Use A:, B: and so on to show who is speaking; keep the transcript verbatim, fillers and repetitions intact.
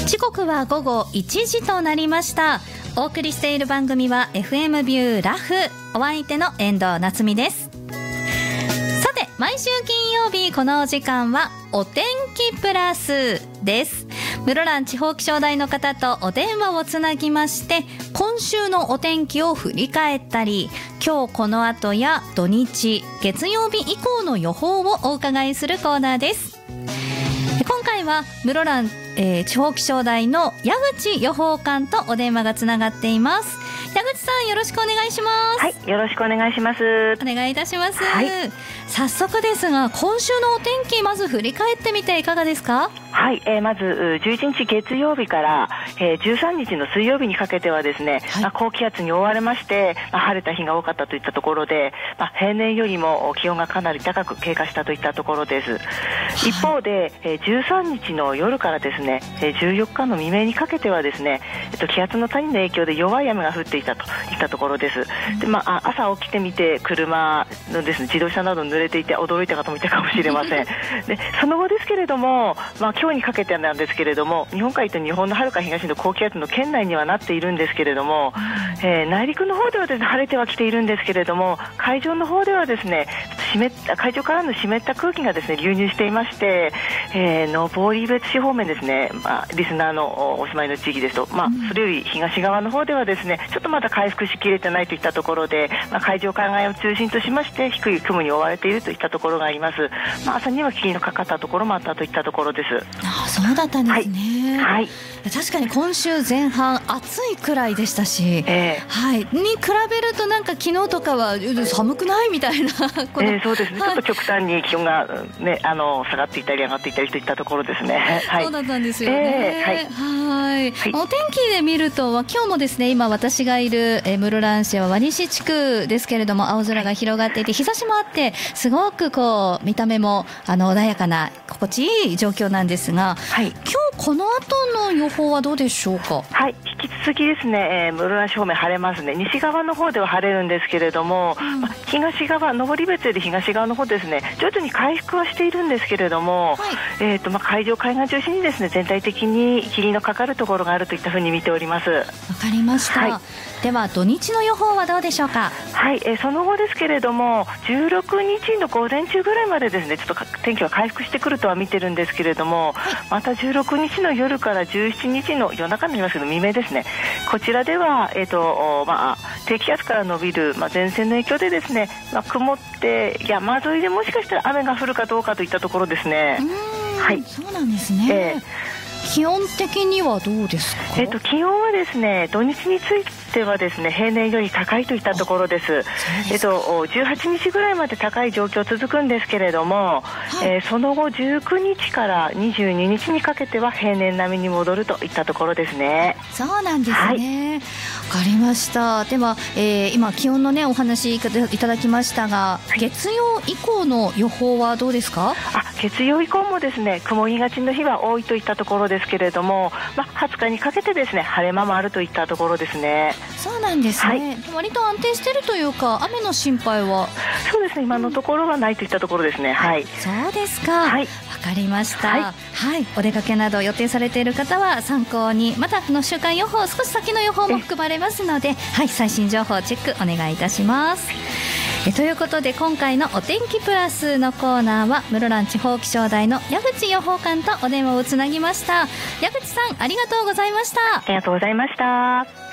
A: 時刻は午後いちじとなりました。お送りしている番組は エフエム ビューラフ、お相手の遠藤夏美です。さて、毎週金曜日このお時間はお天気プラスです。室蘭地方気象台の方とお電話をつなぎまして、今週のお天気を振り返ったり、今日この後や土日月曜日以降の予報をお伺いするコーナーです。今回は室蘭、えー、地方気象台の矢口予報官とお電話がつながっています。矢口さん、よろしくお願いします。
B: はい、よろしくお願いします。
A: お願いいたします、
B: はい、
A: 早速ですが、今週のお天気まず振り返ってみていかがですか？
B: はい、えー、まずじゅういちにち月曜日から、えー、じゅうさんにちの水曜日にかけてはですね、はい、まあ、高気圧に覆われまして、まあ、晴れた日が多かったといったところで、まあ、平年よりも気温がかなり高く経過したといったところです。はい、一方で、えー、じゅうさんにちの夜からですね、えー、じゅうよっかの未明にかけてはですね、えっと、気圧の谷の影響で弱い雨が降っていたといったところです。で、まあ、朝起きてみて車のですね、自動車など濡れていて驚いた方もいたかもしれません。で、その後ですけれども、まあ、今日にかけてなんですけれども、日本海と日本のはるか東の高気圧の圏内にはなっているんですけれども、えー、内陸の方ではですね、晴れてはきているんですけれども、海上の方ではですね、湿った海上からの湿った空気がですね流入していまして、えー、登別市方面ですね、まあ、リスナーのお住まいの地域ですと、まあ、それより東側の方ではですね、ちょっとまだ回復しきれてないといったところで、まあ、海上海岸を中心としまして低い雲に覆われているといったところがあります。まあ、朝には霧のかかったところもあったといったところです。
A: ああ、そうだったんですね。
B: はい、はい、確
A: かに今週前半暑いくらいでしたし、えーはい、に比べるとなんか昨日とかは寒くないみたいなこの、
B: えー、そうですね、はい、ちょっと極端に気温が、ね、あの下がっていたり上がっていたりといったところですね。はい、
A: そうだったんですよね。
B: えー、はい、
A: はい、はい、お天気で見ると今日もですね、今私がいるえ室蘭市は割西地区ですけれども、青空が広がっていて日差しもあってすごくこう見た目もあの穏やかな心地いい状況なんですが、はい、今日この後の予報はどうでしょうか？
B: はい、引き続きですね、えー、室蘭市方面晴れますね。西側の方では晴れるんですけれども、うん、まあ、東側、登別より東側の方ですね、徐々に回復はしているんですけれども、はい、えーとまあ、海上海岸中心にですね、全体的に霧のかかるところがあるといったふうに見ております。わか
A: りました。はい、では土日の予報はどうでしょうか？
B: はい、えー、その後ですけれども、じゅうろくにちの午前中ぐらいまでですね、ちょっと天気は回復してくるとは見てるんですけれども、はい、またじゅうろくにちの夜からじゅうしちにちの夜中になりますけど未明ですね、こちらでは、えーとまあ、低気圧から伸びる、まあ、前線の影響でですね、まあ、曇って山沿いでもしかしたら雨が降るかどうかといったところですね。
A: はい、そうなんですね。えー、気温的にはどうですか？
B: えーと、気温はですね、土日についてはですね、平年より高いといったところです。えーと、じゅうはちにちぐらいまで高い状況続くんですけれども、はい、えー、その後じゅうくにちからにじゅうににちにかけては平年並みに戻るといったところですね。
A: そうなんですね。はい、わかりました。では、えー、今気温のねお話いただきましたが、はい、月曜以降の予報はどうですか？
B: あ、月曜以降もですね、曇りがちの日は多いといったところですけれども、まあ、はつかにかけてですね、晴れ間もあるといったところですね。
A: そうなんですね。はい、割と安定しているというか、雨の心配は？
B: そうですね、今のところはないといったところですね。はい、
A: そうですか。はい、わかりました。はい、はい、お出かけなど予定されている方は参考に、またこの週間予報、少し先の予報も含まれますので、はい、最新情報チェックお願いいたします。えということで、今回のお天気プラスのコーナーは室蘭地方気象台の矢口予報官とお電話をつなぎました。矢口さん、ありがとうございました。
B: ありがとうございました。